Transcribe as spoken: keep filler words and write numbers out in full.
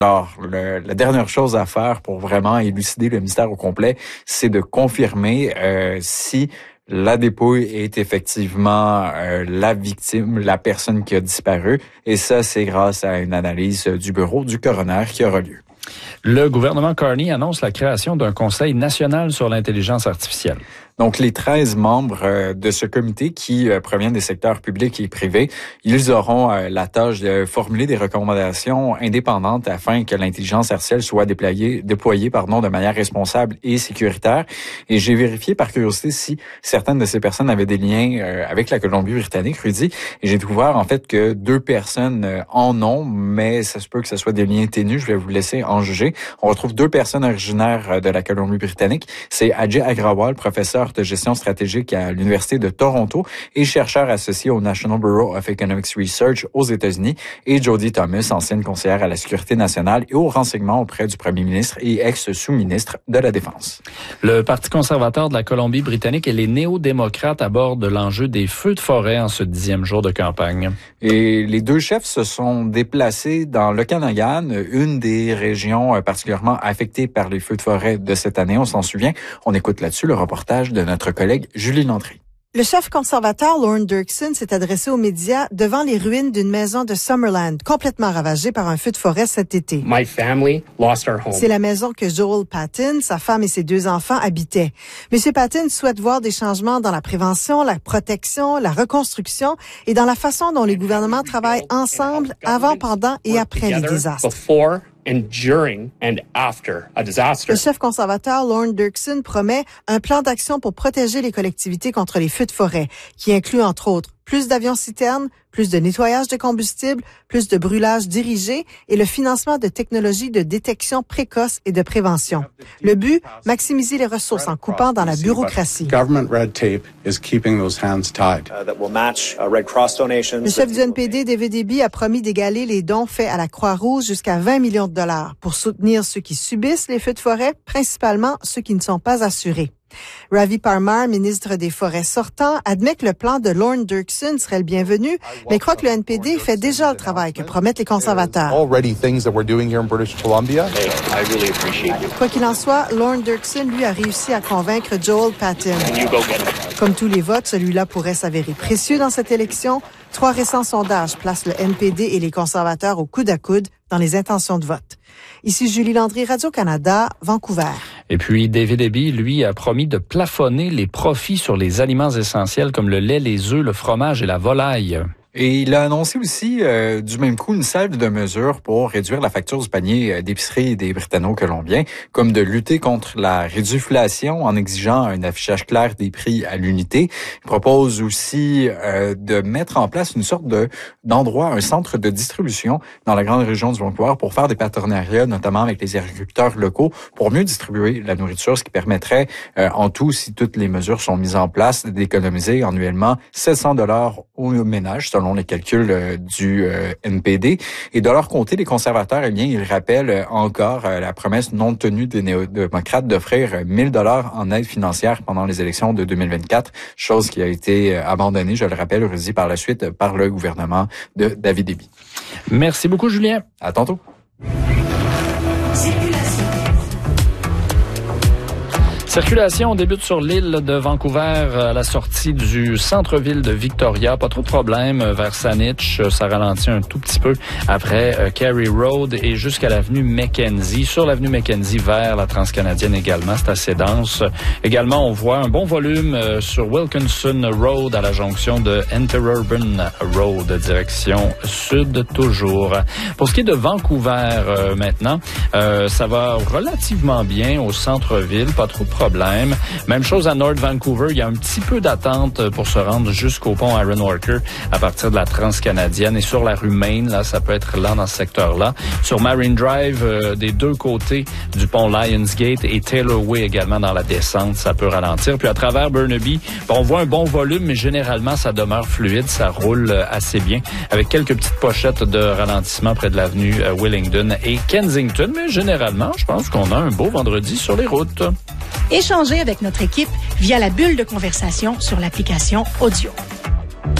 Alors, le, la dernière chose à faire pour vraiment élucider le mystère au complet, c'est de confirmer euh, si la dépouille est effectivement euh, la victime, la personne qui a disparu. Et ça, c'est grâce à une analyse du bureau du coroner qui aura lieu. Le gouvernement Carney annonce la création d'un conseil national sur l'intelligence artificielle. Donc, les treize membres euh, de ce comité qui euh, proviennent des secteurs publics et privés, ils auront euh, la tâche de formuler des recommandations indépendantes afin que l'intelligence artificielle soit déployée, déployée pardon, de manière responsable et sécuritaire. Et j'ai vérifié par curiosité si certaines de ces personnes avaient des liens euh, avec la Colombie-Britannique, Rudy, et j'ai découvert en fait que deux personnes euh, en ont, mais ça se peut que ce soit des liens ténus. Je vais vous laisser en juger. On retrouve deux personnes originaires de la Colombie-Britannique. C'est Ajay Agrawal, professeur de gestion stratégique à l'Université de Toronto et chercheur associé au National Bureau of Economic Research aux États-Unis, et Jody Thomas, ancienne conseillère à la sécurité nationale et au renseignement auprès du premier ministre et ex-sous-ministre de la Défense. Le Parti conservateur de la Colombie-Britannique et les néo-démocrates abordent l'enjeu des feux de forêt en ce dixième jour de campagne. Et les deux chefs se sont déplacés dans l'Okanagan, une des régions particulièrement affectées par les feux de forêt de cette année. On s'en souvient. On écoute là-dessus le reportage de notre collègue Julie Landry. Le chef conservateur Lorne Dirksen s'est adressé aux médias devant les ruines d'une maison de Summerland, complètement ravagée par un feu de forêt cet été. My family lost our home. C'est la maison que Joel Patton, sa femme et ses deux enfants habitaient. Monsieur Patton souhaite voir des changements dans la prévention, la protection, la reconstruction et dans la façon dont les gouvernements travaillent ensemble avant, pendant et après les désastres. And during and after a disaster. Le chef conservateur Lorne Dirksen promet un plan d'action pour protéger les collectivités contre les feux de forêt, qui inclut entre autres plus d'avions-citernes, plus de nettoyage de combustible, plus de brûlage dirigé et le financement de technologies de détection précoce et de prévention. Le but, maximiser les ressources en coupant dans la bureaucratie. Le chef du N P D, David Eby, a promis d'égaler les dons faits à la Croix-Rouge jusqu'à vingt millions de dollars pour soutenir ceux qui subissent les feux de forêt, principalement ceux qui ne sont pas assurés. Ravi Parmar, ministre des Forêts sortant, admet que le plan de Lorne Dirksen serait le bienvenu, mais croit que le N P D fait déjà le travail que promettent les conservateurs. Quoi qu'il en soit, Lorne Dirksen, lui, a réussi à convaincre Joel Patton. Comme tous les votes, celui-là pourrait s'avérer précieux dans cette élection. Trois récents sondages placent le N P D et les conservateurs au coude à coude dans les intentions de vote. Ici Julie Landry, Radio-Canada, Vancouver. Et puis, David Eby, lui, a promis de plafonner les profits sur les aliments essentiels comme le lait, les œufs, le fromage et la volaille. Et il a annoncé aussi, euh, du même coup, une salve de mesures pour réduire la facture du panier d'épicerie des Britanno-Colombiens, comme de lutter contre la réduflation en exigeant un affichage clair des prix à l'unité. Il propose aussi euh, de mettre en place une sorte de d'endroit, un centre de distribution dans la grande région du Vancouver pour faire des partenariats, notamment avec les agriculteurs locaux, pour mieux distribuer la nourriture, ce qui permettrait, euh, en tout, si toutes les mesures sont mises en place, d'économiser annuellement sept cents dollars aux ménages, selon les calculs euh, du euh, N P D. Et de leur côté, les conservateurs, eh bien, ils rappellent euh, encore euh, la promesse non tenue des néo-démocrates d'offrir euh, mille dollars en aide financière pendant les élections de deux mille vingt-quatre, chose qui a été euh, abandonnée, je le rappelle, Rudy, par la suite euh, par le gouvernement de David Eby. Merci beaucoup, Julien. À tantôt. Circulation débute sur l'île de Vancouver à la sortie du centre-ville de Victoria. Pas trop de problèmes vers Saanich. Ça ralentit un tout petit peu après Carey Road et jusqu'à l'avenue Mackenzie. Sur l'avenue Mackenzie vers la Transcanadienne également, c'est assez dense. Également, on voit un bon volume sur Wilkinson Road à la jonction de Interurban Road, direction sud toujours. Pour ce qui est de Vancouver euh, maintenant, euh, ça va relativement bien au centre-ville. Pas trop de problème. Même chose à North Vancouver. Il y a un petit peu d'attente pour se rendre jusqu'au pont Aaron Walker à partir de la Transcanadienne. Et sur la rue Main, là, ça peut être là dans ce secteur-là. Sur Marine Drive, euh, des deux côtés du pont Lionsgate et Taylor Way également dans la descente, ça peut ralentir. Puis à travers Burnaby, bon, on voit un bon volume, mais généralement, ça demeure fluide. Ça roule assez bien avec quelques petites pochettes de ralentissement près de l'avenue Willingdon et Kensington. Mais généralement, je pense qu'on a un beau vendredi sur les routes. Échangez avec notre équipe via la bulle de conversation sur l'application Audio.